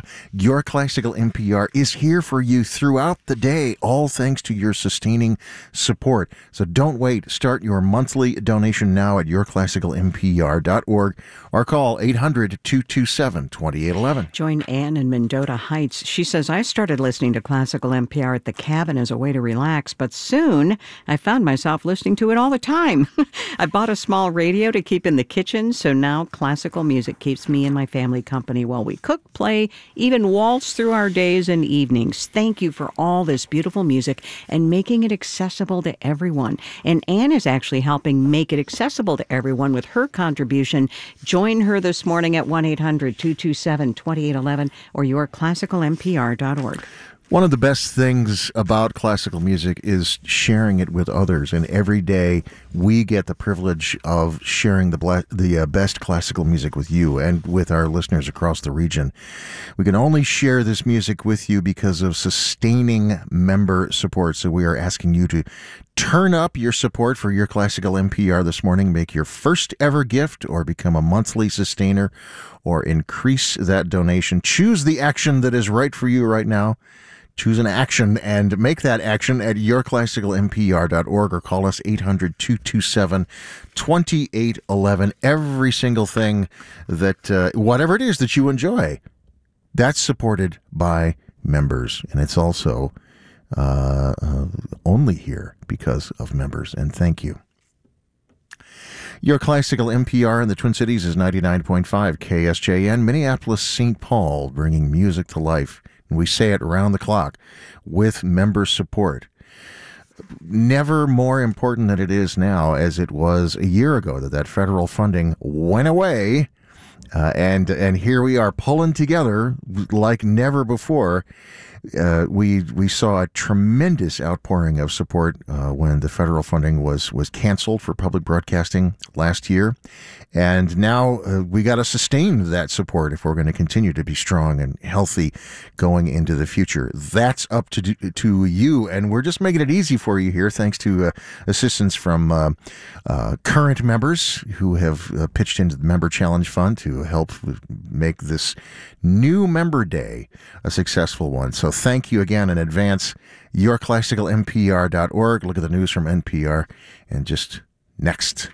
Your Classical NPR is here for you throughout the day, all thanks to your sustaining support. So don't wait. Start your monthly donation now at yourclassicalnpr.org or call 800-227-2811. Join Ann in Mendota Heights. She says, I started listening to Classical NPR at the cabin as a way to relax, but soon I found myself listening to it all the time. I bought a small radio to keep in the kitchen, so now classical music keeps me and my family company while we cook, play, even waltz through our days and evenings. Thank you for all this beautiful music and making it accessible to everyone. And Ann is actually helping make it accessible to everyone with her contribution. Join her this morning at 1-800-227-2811 or yourclassicalnpr.org. One of the best things about classical music is sharing it with others, and every day we get the privilege of sharing the best classical music with you and with our listeners across the region. We can only share this music with you because of sustaining member support, so we are asking you to turn up your support for Your Classical NPR this morning. Make your first ever gift or become a monthly sustainer or increase that donation. Choose the action that is right for you right now. Choose an action and make that action at yourclassicalnpr.org or call us 800-227-2811. Every single thing that, whatever it is that you enjoy, that's supported by members. And it's also only here because of members. And thank you. Your Classical NPR in the Twin Cities is 99.5 KSJN, Minneapolis, St. Paul, bringing music to life. And we say it around the clock with member support. Never more important than it is now, as it was a year ago that federal funding went away. And here we are pulling together like never before. We saw a tremendous outpouring of support when the federal funding was canceled for public broadcasting last year. And now we got to sustain that support if we're going to continue to be strong and healthy going into the future. That's up to you, and we're just making it easy for you here thanks to assistance from current members who have pitched into the Member Challenge Fund to help make this new Member Day a successful one. So thank you again in advance. yourclassicalnpr.org. Look at the news from NPR. And just next.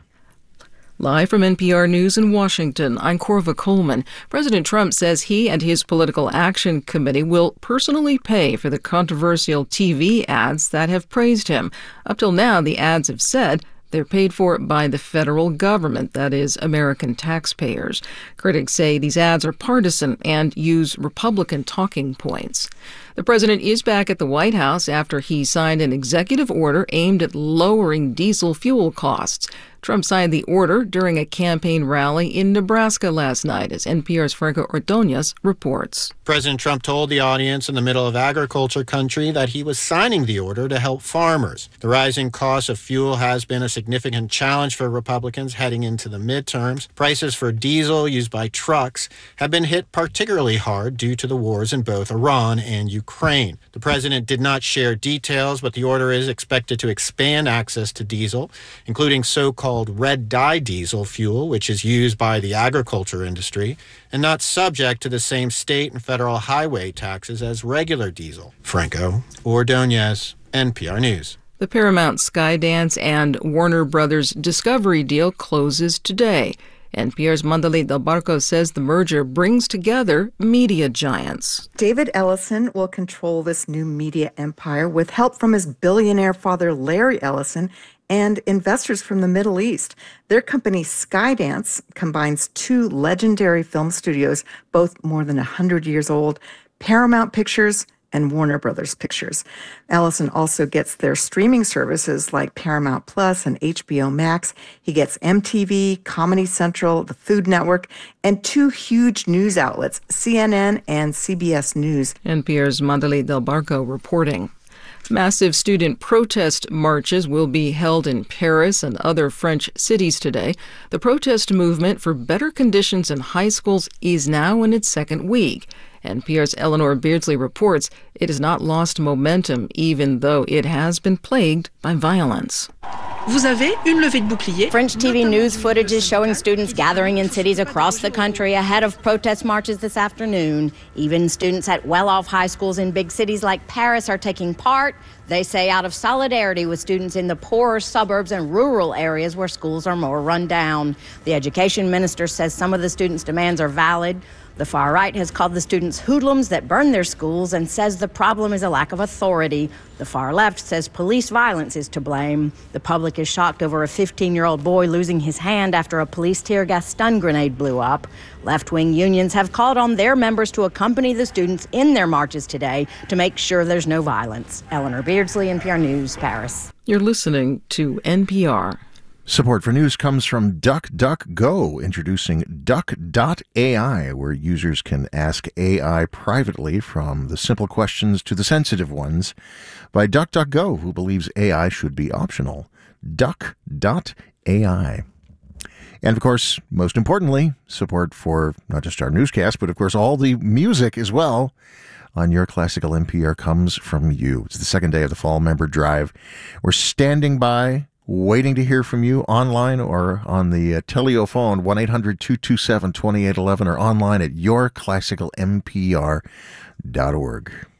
Live from NPR News in Washington, I'm Corva Coleman. President Trump says he and his Political Action Committee will personally pay for the controversial TV ads that have praised him. Up till now, the ads have said they're paid for by the federal government, that is, American taxpayers. Critics say these ads are partisan and use Republican talking points. The president is back at the White House after he signed an executive order aimed at lowering diesel fuel costs. Trump signed the order during a campaign rally in Nebraska last night, as NPR's Franco Ordonez reports. President Trump told the audience in the middle of agriculture country that he was signing the order to help farmers. The rising cost of fuel has been a significant challenge for Republicans heading into the midterms. Prices for diesel used by trucks have been hit particularly hard due to the wars in both Iran and Ukraine. The president did not share details, but the order is expected to expand access to diesel, including so-called red dye diesel fuel, which is used by the agriculture industry and not subject to the same state and federal highway taxes as regular diesel. Franco Ordonez, NPR News. The Paramount Skydance and Warner Brothers Discovery deal closes today. NPR's Mandalay Del Barco says the merger brings together media giants. David Ellison will control this new media empire with help from his billionaire father, Larry Ellison, and investors from the Middle East. Their company, Skydance, combines two legendary film studios, both more than 100 years old, Paramount Pictures and Warner Brothers Pictures. Ellison also gets their streaming services like Paramount Plus and HBO Max. He gets MTV, Comedy Central, the Food Network, and two huge news outlets, CNN and CBS News. NPR's Mandalay Del Barco reporting. Massive student protest marches will be held in Paris and other French cities today. The protest movement for better conditions in high schools is now in its second week. NPR's Eleanor Beardsley reports it has not lost momentum, even though it has been plagued by violence. Vous avez une levée de bouclier. French TV news footage is showing students gathering in cities across the country ahead of protest marches this afternoon. Even students at well-off high schools in big cities like Paris are taking part. They say out of solidarity with students in the poorer suburbs and rural areas where schools are more run down. The education minister says some of the students' demands are valid. The far right has called the students hoodlums that burn their schools and says the problem is a lack of authority. The far left says police violence is to blame. The public is shocked over a 15-year-old boy losing his hand after a police tear gas stun grenade blew up. Left-wing unions have called on their members to accompany the students in their marches today to make sure there's no violence. Eleanor Beardsley, NPR News, Paris. You're listening to NPR. Support for news comes from DuckDuckGo, introducing Duck.ai, where users can ask AI privately, from the simple questions to the sensitive ones, by DuckDuckGo, who believes AI should be optional. Duck.ai. And, of course, most importantly, support for not just our newscast, but, of course, all the music as well on Your Classical NPR comes from you. It's the second day of the Fall Member Drive. We're standing by, waiting to hear from you online or on the telephone, 1-800-227-2811, or online at yourclassicalnpr.org.